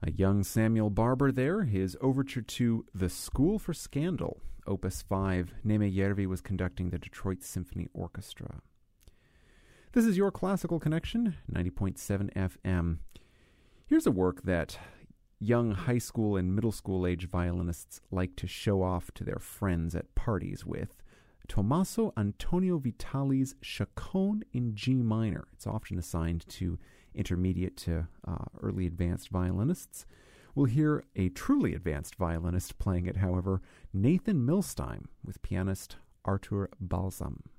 A young Samuel Barber there, his overture to The School for Scandal, Opus 5. Neme Järvi was conducting the Detroit Symphony Orchestra. This is your Classical Connection, 90.7 FM. Here's a work that young high school and middle school age violinists like to show off to their friends at parties with. Tommaso Antonio Vitali's Chaconne in G minor. It's often assigned to intermediate to early advanced violinists. We'll hear a truly advanced violinist playing it, however, Nathan Milstein with pianist Artur Balsam.